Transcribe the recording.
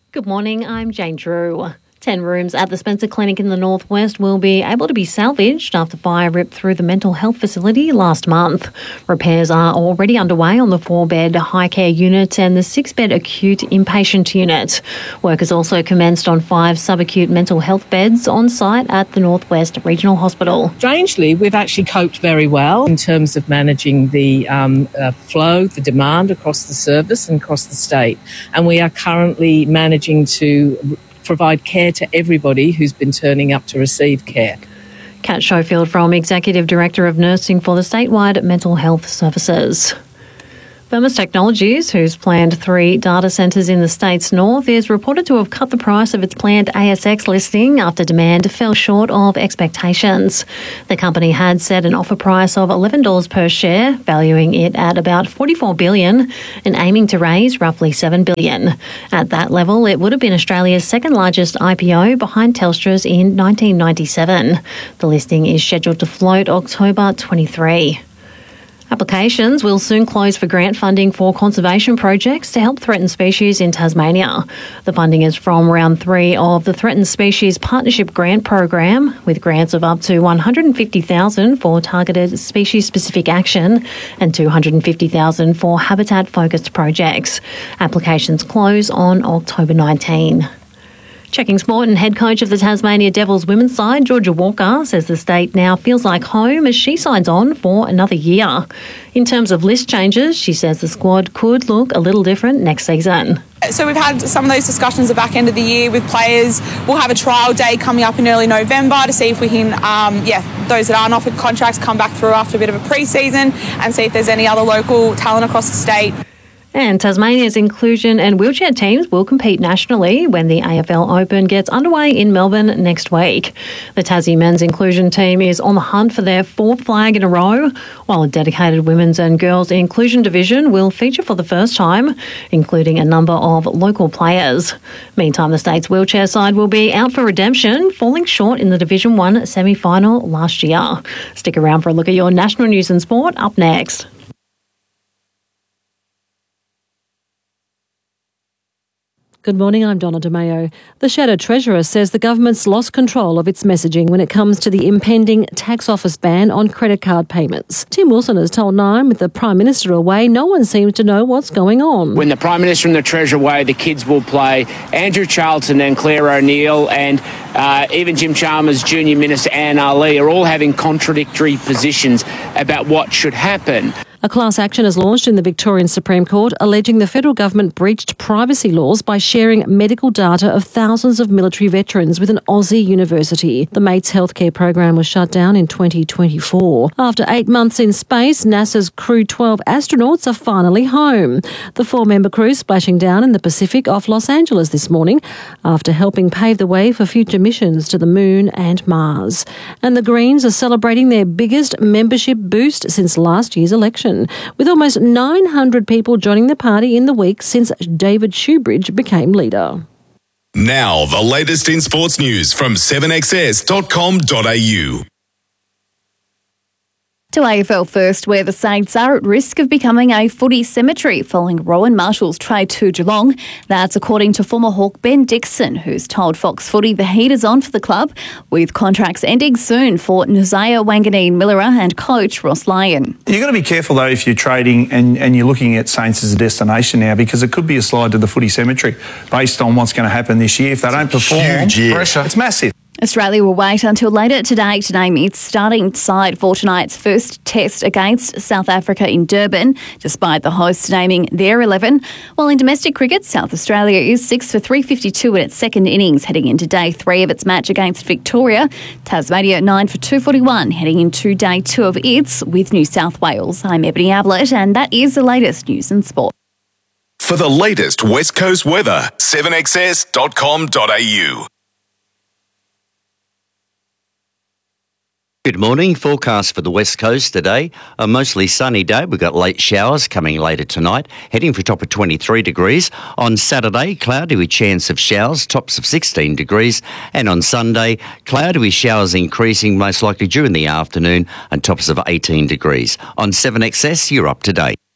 Good morning, I'm Jane Drew. 10 rooms at the Spencer Clinic in the northwest will be able to be salvaged after fire ripped through the mental health facility last month. Repairs are already underway on the 4-bed high care unit and the 6-bed acute inpatient unit. Work has also commenced on 5 subacute mental health beds on site at the Northwest Regional Hospital. Strangely, we've actually coped very well in terms of managing the flow, the demand across the service and across the state. And we are currently managing to provide care to everybody who's been turning up to receive care. Kat Schofield from Executive Director of Nursing for the statewide mental health services. Firmus Technologies, who's planned 3 data centres in the state's north, is reported to have cut the price of its planned ASX listing after demand fell short of expectations. The company had set an offer price of $11 per share, valuing it at about $44 billion and aiming to raise roughly $7 billion. At that level, it would have been Australia's second largest IPO behind Telstra's in 1997. The listing is scheduled to float October 23. Applications will soon close for grant funding for conservation projects to help threatened species in Tasmania. The funding is from round 3 of the Threatened Species Partnership Grant Program, with grants of up to $150,000 for targeted species-specific action and $250,000 for habitat-focused projects. Applications close on October 19. Checking sport, and head coach of the Tasmania Devils women's side, Georgia Walker, says the state now feels like home as she signs on for another year. In terms of list changes, she says the squad could look a little different next season. So we've had some of those discussions at the back end of the year with players. We'll have a trial day coming up in early November to see if we can, those that aren't offered contracts come back through after a bit of a pre-season and see if there's any other local talent across the state. And Tasmania's inclusion and wheelchair teams will compete nationally when the AFL Open gets underway in Melbourne next week. The Tassie men's inclusion team is on the hunt for their 4th flag in a row, while a dedicated women's and girls inclusion division will feature for the first time, including a number of local players. Meantime, the state's wheelchair side will be out for redemption, falling short in the Division 1 semi-final last year. Stick around for a look at your national news and sport up next. Good morning, I'm Donna DeMayo. The Shadow Treasurer says the government's lost control of its messaging when it comes to the impending tax office ban on credit card payments. Tim Wilson has told Nine, with the Prime Minister away, no one seems to know what's going on. When the Prime Minister and the Treasurer away, the kids will play. Andrew Charlton and Claire O'Neill and even Jim Chalmers, Junior Minister Anne Ali are all having contradictory positions about what should happen. A class action is launched in the Victorian Supreme Court alleging the federal government breached privacy laws by sharing medical data of thousands of military veterans with an Aussie university. The Mates healthcare program was shut down in 2024. After 8 months in space, NASA's Crew 12 astronauts are finally home. The 4-member crew splashing down in the Pacific off Los Angeles this morning after helping pave the way for future missions to the Moon and Mars. And the Greens are celebrating their biggest membership boost since last year's election, with almost 900 people joining the party in the week since David Shoebridge became leader. Now, the latest in sports news from 7XS.com.au. To AFL First, where the Saints are at risk of becoming a footy cemetery following Rowan Marshall's trade to Geelong. That's according to former Hawk Ben Dixon, who's told Fox Footy the heat is on for the club, with contracts ending soon for Nazaya Wanganeen-Millera and coach Ross Lyon. You've got to be careful, though, if you're trading and you're looking at Saints as a destination now, because it could be a slide to the footy cemetery based on what's going to happen this year. If they don't perform, pressure. It's massive. Australia will wait until later today to name its starting side for tonight's first test against South Africa in Durban, despite the hosts naming their 11. While in domestic cricket, South Australia is 6 for 352 in its second innings, heading into day 3 of its match against Victoria. Tasmania 9 for 241, heading into day 2 of its with New South Wales. I'm Ebony Ablett, and that is the latest news and sport. For the latest West Coast weather, 7XS.com.au. Good morning. Forecast for the West Coast today. A mostly sunny day. We've got late showers coming later tonight, heading for a top of 23 degrees. On Saturday, cloudy with chance of showers, tops of 16 degrees. And on Sunday, cloudy with showers increasing most likely during the afternoon and tops of 18 degrees. On 7XS, you're up to date.